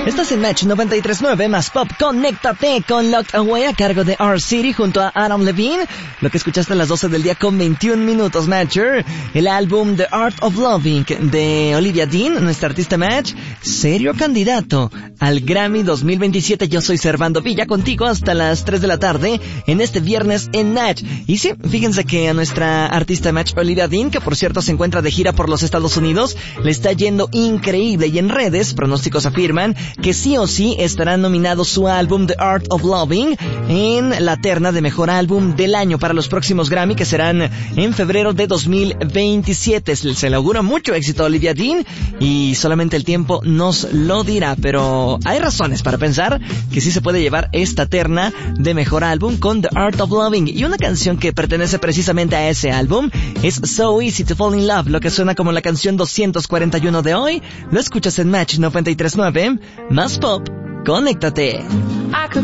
Estás en Match 93.9 más Pop. Conéctate con Locked Away a cargo de R-City junto a Adam Levine. Lo que escuchaste a las 12 del día con 21 minutos, Matcher. El álbum The Art of Loving de Olivia Dean, nuestra artista Match. Serio candidato al Grammy 2027. Yo soy Servando Villa, contigo hasta las 3 de la tarde en este viernes en Match. Y sí, fíjense que a nuestra artista Match, Olivia Dean, que por cierto se encuentra de gira por los Estados Unidos, le está yendo increíble y en redes pronósticos afirman que sí o sí estará nominado su álbum The Art of Loving en la terna de mejor álbum del año para los próximos Grammy, que serán en febrero de 2027. Se le augura mucho éxito a Olivia Dean y solamente el tiempo nos lo dirá, pero hay razones para pensar que sí se puede llevar esta terna de mejor álbum con The Art of Loving. Y una canción que pertenece precisamente a ese álbum es So Easy to Fall in Love, lo que suena como la canción 241 de hoy. Lo escuchas en Match 93.9 más Pop. Conéctate.